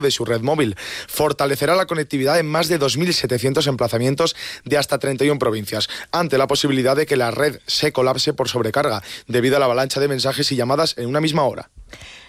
de su red móvil. Fortalecerá la conectividad en más de 2.700 emplazamientos de hasta 31 provincias, ante la posibilidad de que la red se colapse por sobrecarga debido a la avalancha de mensajes y llamadas en una misma hora.